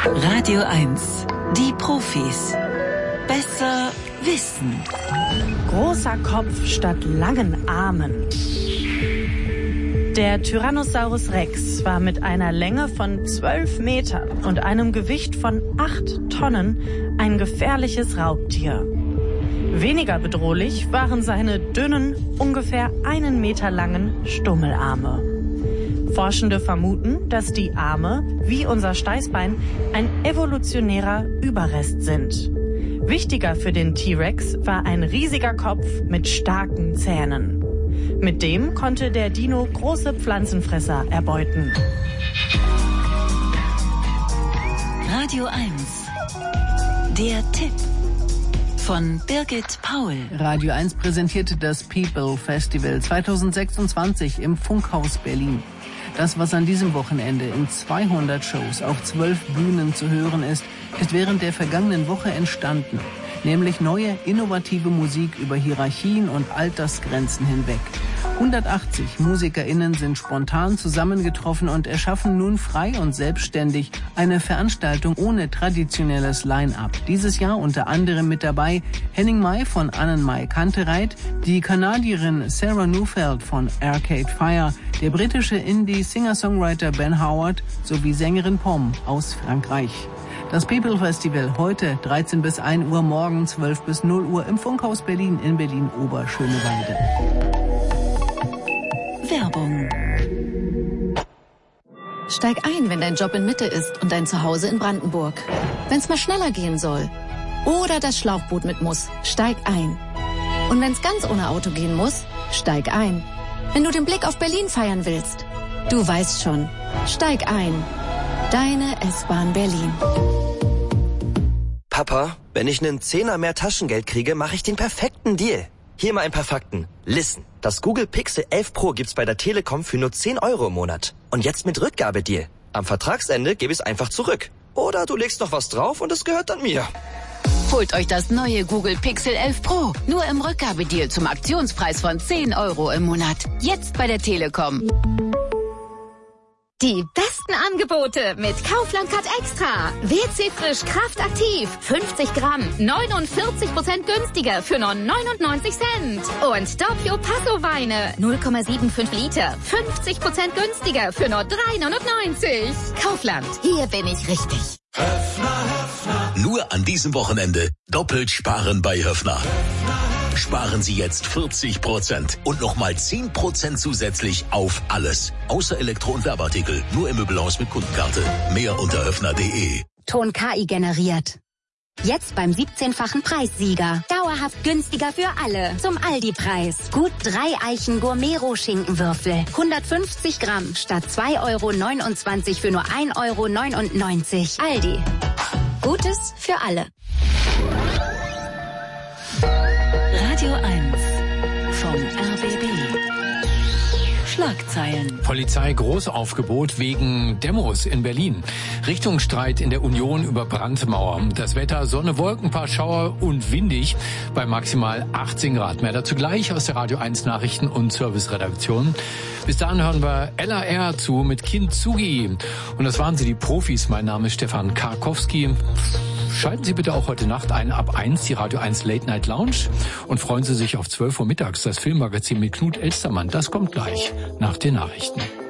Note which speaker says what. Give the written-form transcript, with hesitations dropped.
Speaker 1: Radio 1, die Profis. Besser wissen.
Speaker 2: Großer Kopf statt langen Armen. Der Tyrannosaurus Rex war mit einer Länge von 12 Metern und einem Gewicht von 8 Tonnen ein gefährliches Raubtier. Weniger bedrohlich waren seine dünnen, ungefähr 1 Meter langen Stummelarme. Forschende vermuten, dass die Arme, wie unser Steißbein, ein evolutionärer Überrest sind. Wichtiger für den T-Rex war ein riesiger Kopf mit starken Zähnen. Mit dem konnte der Dino große Pflanzenfresser erbeuten.
Speaker 1: Radio 1, der Tipp von Birgit Paul.
Speaker 3: Radio 1 präsentierte das People Festival 2026 im Funkhaus Berlin. Das, was an diesem Wochenende in 200 Shows auf 12 Bühnen zu hören ist während der vergangenen Woche entstanden. Nämlich neue, innovative Musik über Hierarchien und Altersgrenzen hinweg. 180 MusikerInnen sind spontan zusammengetroffen und erschaffen nun frei und selbstständig eine Veranstaltung ohne traditionelles Line-Up. Dieses Jahr unter anderem mit dabei Henning Mai von Annenmai Kantereit, die Kanadierin Sarah Neufeld von Arcade Fire, der britische Indie-Singer-Songwriter Ben Howard sowie Sängerin Pom aus Frankreich. Das People Festival heute 13 bis 1 Uhr, morgen 12 bis 0 Uhr im Funkhaus Berlin in Berlin-Oberschöneweide.
Speaker 1: Werbung.
Speaker 4: Steig ein, wenn dein Job in Mitte ist und dein Zuhause in Brandenburg. Wenn's mal schneller gehen soll oder das Schlauchboot mit muss, steig ein. Und wenn's ganz ohne Auto gehen muss, steig ein. Wenn du den Blick auf Berlin feiern willst, du weißt schon, steig ein. Deine S-Bahn Berlin.
Speaker 5: Papa, wenn ich einen Zehner mehr Taschengeld kriege, mache ich den perfekten Deal. Hier mal ein paar Fakten. Listen, das Google Pixel 11 Pro gibt's bei der Telekom für nur 10 € im Monat. Und jetzt mit Rückgabedeal. Am Vertragsende gebe ich's einfach zurück. Oder du legst noch was drauf und es gehört dann mir.
Speaker 6: Holt euch das neue Google Pixel 11 Pro. Nur im Rückgabedeal zum Aktionspreis von 10 € im Monat. Jetzt bei der Telekom.
Speaker 7: Die besten Angebote mit Kaufland Cut Extra. WC Frisch Kraft Aktiv. 50 Gramm. 49% günstiger für nur 99 Cent. Und Doppio Passo Weine. 0,75 Liter. 50% günstiger für nur 3,99. Kaufland. Hier bin ich richtig.
Speaker 8: Nur an diesem Wochenende doppelt sparen bei Höffner. Sparen Sie jetzt 40% und nochmal 10% zusätzlich auf alles. Außer Elektro- und Werbeartikel. Nur im Möbelhaus mit Kundenkarte. Mehr unter höffner.de.
Speaker 9: Ton KI generiert. Jetzt beim 17-fachen Preissieger. Dauerhaft günstiger für alle. Zum Aldi-Preis. Gut 3 Eichen Gourmet-Schinkenwürfel. 150 Gramm statt 2,29 € für nur 1,99 €. Aldi. Gutes für alle.
Speaker 1: Radio 1 vom RBB. Schlagzeilen.
Speaker 10: Polizei Großaufgebot wegen Demos in Berlin. Richtungsstreit in der Union über Brandmauer. Das Wetter Sonne, Wolken, paar Schauer und windig bei maximal 18 Grad. Mehr dazu gleich aus der Radio 1 Nachrichten- und Serviceredaktion. Bis dahin hören wir LAR zu mit Kintsugi. Und das waren sie, die Profis. Mein Name ist Stefan Karkowski. Schalten Sie bitte auch heute Nacht ein, ab 1, die Radio 1 Late Night Lounge. Und freuen Sie sich auf 12 Uhr mittags, das Filmmagazin mit Knut Elstermann. Das kommt gleich nach den Nachrichten.